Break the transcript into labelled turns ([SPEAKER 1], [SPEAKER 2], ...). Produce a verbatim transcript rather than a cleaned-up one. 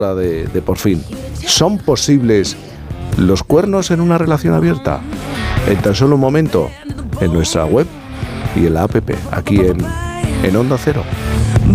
[SPEAKER 1] de, de por fin. ¿Son posibles los cuernos en una relación abierta? En tan solo un momento, en nuestra web y en la app, aquí en, en Onda Cero.